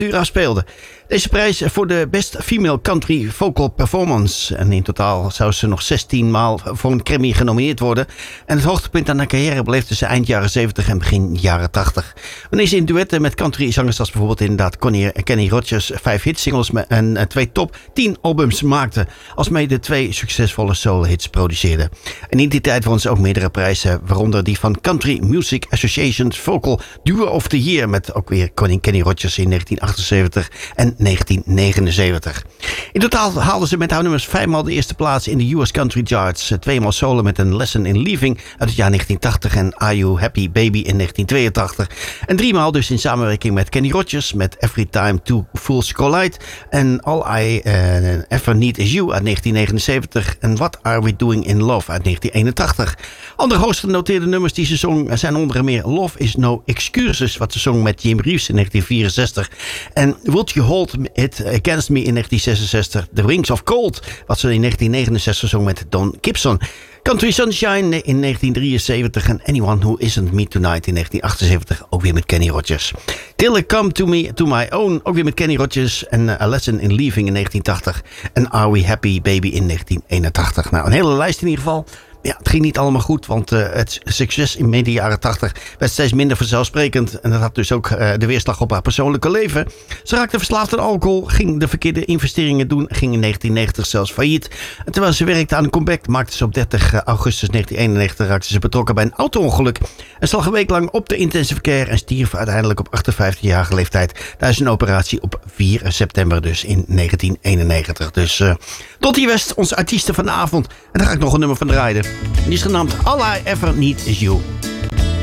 Dura speelde. Deze prijs voor de Best Female Country Vocal Performance. En in totaal zou ze nog 16 maal voor een Grammy genomineerd worden. En het hoogtepunt aan haar carrière bleef tussen eind jaren 70 en begin jaren 80. Wanneer ze in duetten met countryzangers als bijvoorbeeld inderdaad Kenny Rogers 5 hitsingles en 2 top 10 albums maakte. Alsmede 2 succesvolle solo-hits produceerde. En in die tijd won ze ook meerdere prijzen, waaronder die van Country Music Association's Vocal Duo of the Year met ook weer Kenny Rogers in 1978 en 1979. In totaal haalde ze met haar nummers 5 maal de eerste plaats in de US Country Charts. 2 maal solo met een Lesson in Leaving uit het jaar 1980 en Are You Happy Baby in 1982. En 3 maal dus in samenwerking met Kenny Rogers met Every Time Two Fools Collide en All I Ever Need Is You uit 1979 en What Are We Doing in Love uit 1981. Andere hoogst genoteerde nummers die ze zong zijn onder meer Love Is No Excuses, wat ze zong met Jim Reeves in 1964 en Would You Hold It Against Me in 1966. The Wings of Cold, wat ze in 1969 zong met Don Gibson. Country Sunshine in 1973 en Anyone Who Isn't Me Tonight in 1978, ook weer met Kenny Rogers. Till I Come To My Own, ook weer met Kenny Rogers en A Lesson in Leaving in 1980 en Are We Happy Baby in 1981. Nou, een hele lijst in ieder geval. Ja, het ging niet allemaal goed, want het succes in midden jaren 80 werd steeds minder vanzelfsprekend. En dat had dus ook de weerslag op haar persoonlijke leven. Ze raakte verslaafd aan alcohol, ging de verkeerde investeringen doen, ging in 1990 zelfs failliet. En terwijl ze werkte aan een comeback, maakte ze op 30 augustus 1991 raakte ze betrokken bij een auto-ongeluk. En ze lag een week lang op de intensive care en stierf uiteindelijk op 58-jarige leeftijd tijdens een operatie op 4 september dus in 1991. Dus tot hier was onze artiesten van de avond. En daar ga ik nog een nummer van draaien. Die is genaamd All I Ever Need Is You.